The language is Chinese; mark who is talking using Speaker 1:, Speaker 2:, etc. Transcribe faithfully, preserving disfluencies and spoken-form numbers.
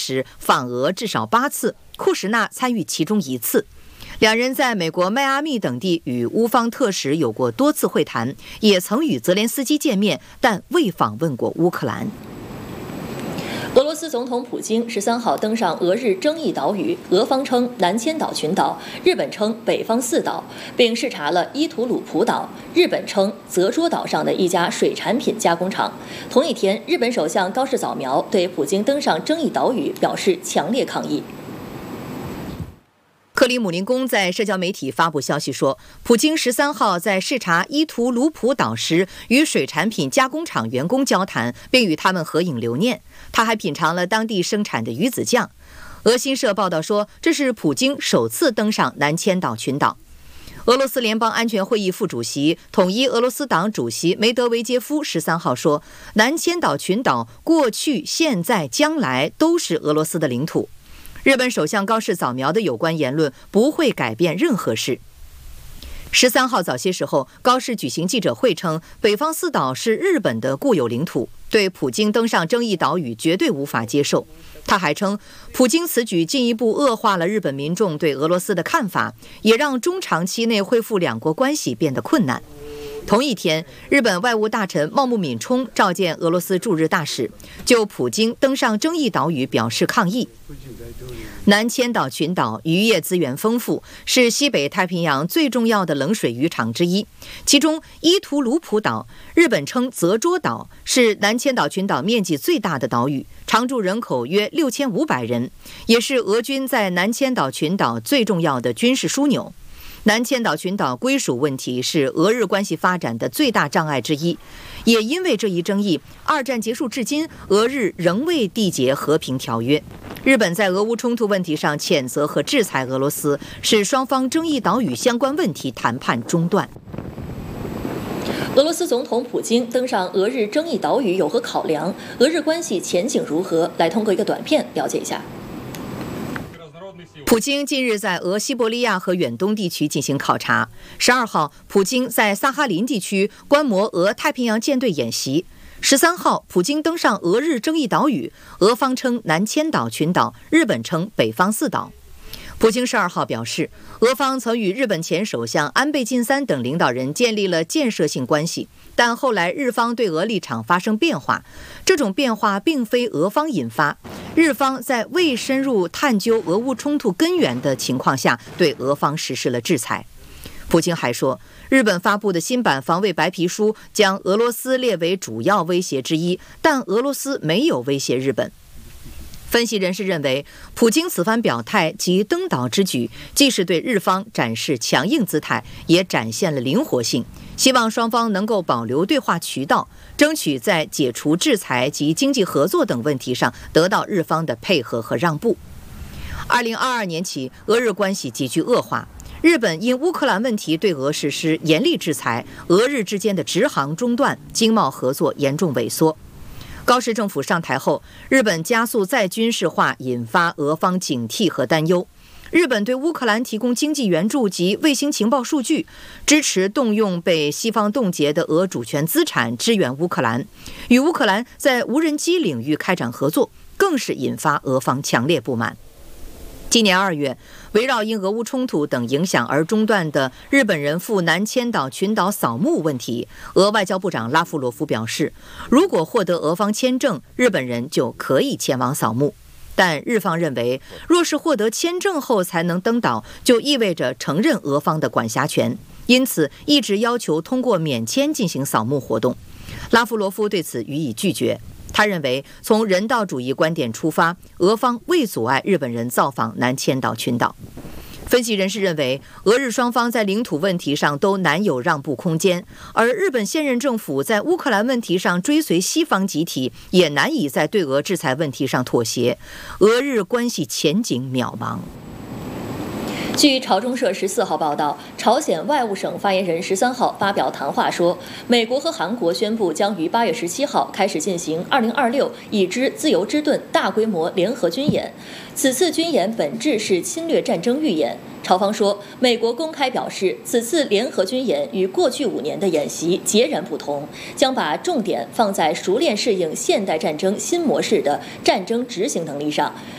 Speaker 1: 时访俄至少八次，库什纳参与其中一次。两人在美国迈阿密等地与乌方特使有过多次会谈，也曾与泽连斯基见面，但未访问过乌克兰。
Speaker 2: 俄罗斯总统普京十三号登上俄日争议岛屿，俄方称南千岛群岛，日本称北方四岛，并视察了伊图鲁普岛，日本称泽捉岛上的一家水产品加工厂。同一天，日本首相高市早苗对普京登上争议岛屿表示强烈抗议。
Speaker 1: 克里姆林宫在社交媒体发布消息说，普京十三号在视察伊图鲁普岛时，与水产品加工厂员工交谈，并与他们合影留念。他还品尝了当地生产的鱼子酱。俄新社报道说，这是普京首次登上南千岛群岛。俄罗斯联邦安全会议副主席、统一俄罗斯党主席梅德韦杰夫十三号说，南千岛群岛过去、现在、将来都是俄罗斯的领土。日本首相高市早苗的有关言论不会改变任何事。十三号早些时候，高市举行记者会称，北方四岛是日本的固有领土，对普京登上争议岛屿绝对无法接受。他还称，普京此举进一步恶化了日本民众对俄罗斯的看法，也让中长期内恢复两国关系变得困难。同一天，日本外务大臣茂木敏充召见俄罗斯驻日大使，就普京登上争议岛屿表示抗议。南千岛群岛渔业资源丰富，是西北太平洋最重要的冷水渔场之一。其中，伊图鲁普岛，日本称泽捉岛，是南千岛群岛面积最大的岛屿，常住人口约六千五百人，也是俄军在南千岛群岛最重要的军事枢纽。南千岛群岛归属问题是俄日关系发展的最大障碍之一，也因为这一争议，二战结束至今，俄日仍未缔结和平条约。日本在俄乌冲突问题上谴责和制裁俄罗斯，使双方争议岛屿相关问题谈判中断。
Speaker 2: 俄罗斯总统普京登上俄日争议岛屿有何考量？俄日关系前景如何？来通过一个短片了解一下。
Speaker 1: 普京近日在俄西伯利亚和远东地区进行考察。十二号，普京在萨哈林地区观摩俄太平洋舰队演习。十三号，普京登上俄日争议岛屿，俄方称南千岛群岛，日本称北方四岛。普京十二号表示，俄方曾与日本前首相安倍晋三等领导人建立了建设性关系，但后来日方对俄立场发生变化，这种变化并非俄方引发，日方在未深入探究俄乌冲突根源的情况下，对俄方实施了制裁。普京还说，日本发布的新版防卫白皮书将俄罗斯列为主要威胁之一，但俄罗斯没有威胁日本。分析人士认为，普京此番表态及登岛之举，既是对日方展示强硬姿态，也展现了灵活性，希望双方能够保留对话渠道，争取在解除制裁及经济合作等问题上得到日方的配合和让步。二零二二年起，俄日关系急剧恶化，日本因乌克兰问题对俄实施严厉制裁，俄日之间的直航中断，经贸合作严重萎缩。高市政府上台后，日本加速再军事化，引发俄方警惕和担忧。日本对乌克兰提供经济援助及卫星情报数据，支持动用被西方冻结的俄主权资产支援乌克兰，与乌克兰在无人机领域开展合作，更是引发俄方强烈不满。今年二月，围绕因俄乌冲突等影响而中断的日本人赴南千岛群岛扫墓问题，俄外交部长拉夫罗夫表示，如果获得俄方签证，日本人就可以前往扫墓。但日方认为，若是获得签证后才能登岛，就意味着承认俄方的管辖权，因此一直要求通过免签进行扫墓活动。拉夫罗夫对此予以拒绝。他认为，从人道主义观点出发，俄方未阻碍日本人造访南千岛群岛。分析人士认为，俄日双方在领土问题上都难有让步空间，而日本现任政府在乌克兰问题上追随西方集体，也难以在对俄制裁问题上妥协，俄日关系前景渺茫。
Speaker 2: 据朝中社十四号报道，朝鲜外务省发言人十三号发表谈话说，美国和韩国宣布将于八月十七号开始进行二零二六已知自由之盾大规模联合军演。此次军演本质是侵略战争预演。朝方说，美国公开表示，此次联合军演与过去五年的演习截然不同，将把重点放在熟练适应现代战争新模式的战争执行能力上。